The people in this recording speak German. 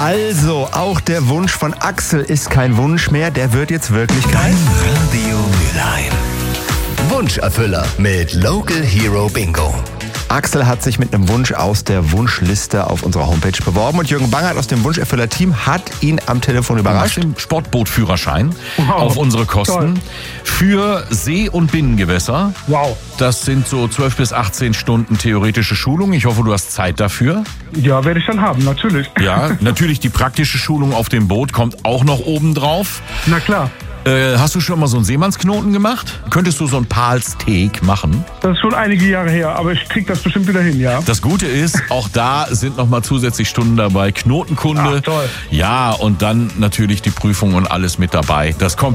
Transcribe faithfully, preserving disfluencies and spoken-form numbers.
Also, auch der Wunsch von Axel ist kein Wunsch mehr, der wird jetzt Wirklichkeit. Dein Radio Mülheim. Wunscherfüller mit Local Hero Bingo. Axel hat sich mit einem Wunsch aus der Wunschliste auf unserer Homepage beworben und Jürgen Bangert aus dem Wunscherfüller-Team hat ihn am Telefon überrascht. Den Sportbootführerschein Wow. auf unsere Kosten Toll. für See- und Binnengewässer. Wow. Das sind so zwölf bis achtzehn Stunden theoretische Schulung. Ich hoffe, du hast Zeit dafür. Ja, werde ich dann haben, natürlich. Ja, natürlich die praktische Schulung auf dem Boot kommt auch noch oben drauf. Na klar. Äh, hast du schon mal so einen Seemannsknoten gemacht? Könntest du so einen Palsteak machen? Das ist schon einige Jahre her, aber ich krieg das bestimmt wieder hin, ja. Das Gute ist, auch da sind noch mal zusätzlich Stunden dabei. Knotenkunde. Ach, toll. Ja, und dann natürlich die Prüfung und alles mit dabei. Das kommt